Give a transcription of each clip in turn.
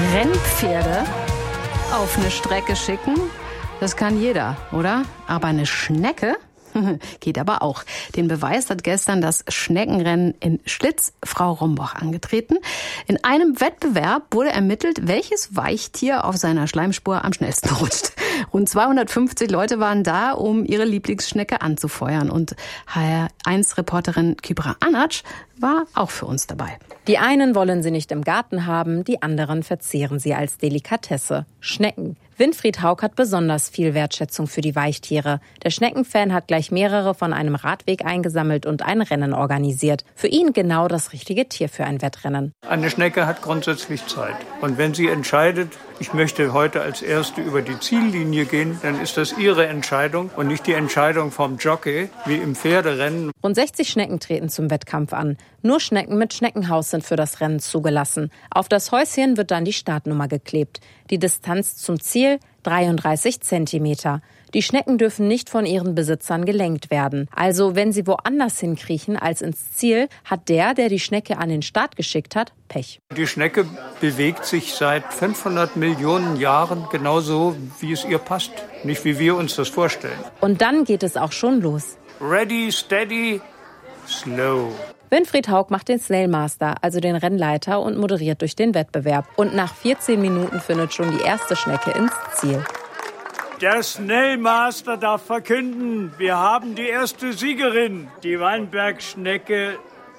Rennpferde auf eine Strecke schicken, das kann jeder, oder? Aber eine Schnecke geht aber auch. Den Beweis hat gestern das Schneckenrennen in Schlitz Frau Rombach angetreten. In einem Wettbewerb wurde ermittelt, welches Weichtier auf seiner Schleimspur am schnellsten rutscht. Rund 250 Leute waren da, um ihre Lieblingsschnecke anzufeuern. Und HR1-Reporterin Kübra Anac war auch für uns dabei. Die einen wollen sie nicht im Garten haben, die anderen verzehren sie als Delikatesse. Schnecken. Winfried Haug hat besonders viel Wertschätzung für die Weichtiere. Der Schneckenfan hat gleich mehrere von einem Radweg eingesammelt und ein Rennen organisiert. Für ihn genau das richtige Tier für ein Wettrennen. Eine Schnecke hat grundsätzlich Zeit. Und wenn sie entscheidet, ich möchte heute als Erste über die Ziellinie gehen, dann ist das ihre Entscheidung und nicht die Entscheidung vom Jockey, wie im Pferderennen. Rund 60 Schnecken treten zum Wettkampf an. Nur Schnecken mit Schneckenhaus sind für das Rennen zugelassen. Auf das Häuschen wird dann die Startnummer geklebt. Die Distanz zum Ziel 33 Zentimeter. Die Schnecken dürfen nicht von ihren Besitzern gelenkt werden. Also wenn sie woanders hinkriechen als ins Ziel, hat der die Schnecke an den Start geschickt hat, Pech. Die Schnecke bewegt sich seit 500 Millionen Jahren genauso, wie es ihr passt. Nicht wie wir uns das vorstellen. Und dann geht es auch schon los. Ready, steady, slow. Winfried Haug macht den Snailmaster, also den Rennleiter, und moderiert durch den Wettbewerb. Und nach 14 Minuten findet schon die erste Schnecke ins Ziel. Der Snailmaster darf verkünden, wir haben die erste Siegerin, die Weinbergschnecke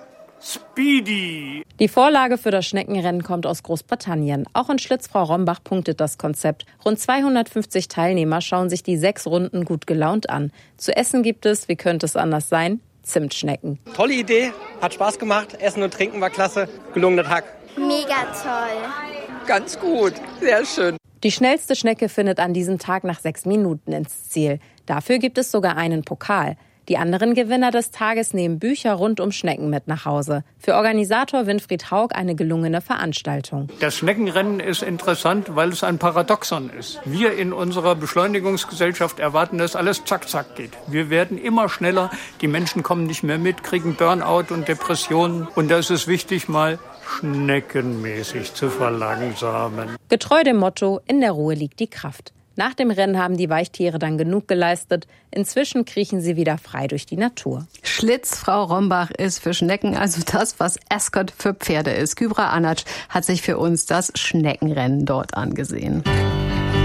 Speedy. Die Vorlage für das Schneckenrennen kommt aus Großbritannien. Auch in Schlitz Frau Rombach punktet das Konzept. Rund 250 Teilnehmer schauen sich die 6 Runden gut gelaunt an. Zu essen gibt es, wie könnte es anders sein, Zimtschnecken. Tolle Idee, hat Spaß gemacht, Essen und Trinken war klasse, gelungener Tag. Mega toll. Ganz gut, sehr schön. Die schnellste Schnecke findet an diesem Tag nach 6 Minuten ins Ziel. Dafür gibt es sogar einen Pokal. Die anderen Gewinner des Tages nehmen Bücher rund um Schnecken mit nach Hause. Für Organisator Winfried Haug eine gelungene Veranstaltung. Das Schneckenrennen ist interessant, weil es ein Paradoxon ist. Wir in unserer Beschleunigungsgesellschaft erwarten, dass alles zack, zack geht. Wir werden immer schneller, die Menschen kommen nicht mehr mit, kriegen Burnout und Depressionen. Und da ist es wichtig, mal schneckenmäßig zu verlangsamen. Getreu dem Motto, in der Ruhe liegt die Kraft. Nach dem Rennen haben die Weichtiere dann genug geleistet. Inzwischen kriechen sie wieder frei durch die Natur. Schlitz Frau Rombach ist für Schnecken also das, was Ascot für Pferde ist. Kübra Anac hat sich für uns das Schneckenrennen dort angesehen.